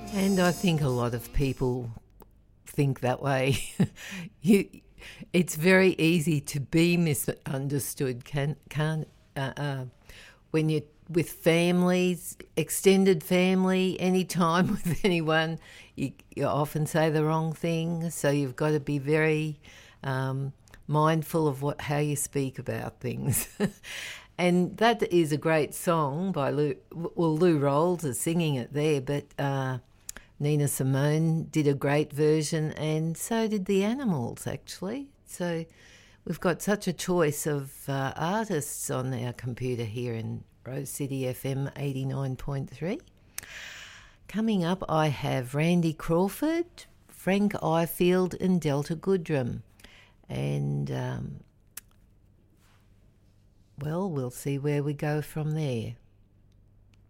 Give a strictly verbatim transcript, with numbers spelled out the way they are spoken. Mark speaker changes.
Speaker 1: And I think a lot of people think that way. you, it's very easy to be misunderstood, can, can't, uh, uh, when you're with families, extended family, any time with anyone, you, you often say the wrong thing. So you've got to be very um, mindful of what how you speak about things. And that is a great song by Lou. Well, Lou Rawls is singing it there, but uh, Nina Simone did a great version, and so did the Animals, actually. So we've got such a choice of uh, artists on our computer here in Rose City F M eighty-nine point three. Coming up, I have Randy Crawford, Frank Ifield and Delta Goodrem. And, um, well, we'll see where we go from there.